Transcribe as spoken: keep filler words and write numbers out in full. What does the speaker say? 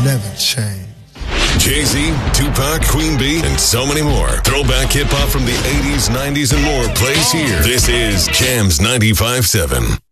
never change. Jay-Z, Tupac, Queen Bee, and so many more. Throwback hip-hop from the eighties, nineties, and more plays here. This is Jams ninety-five point seven.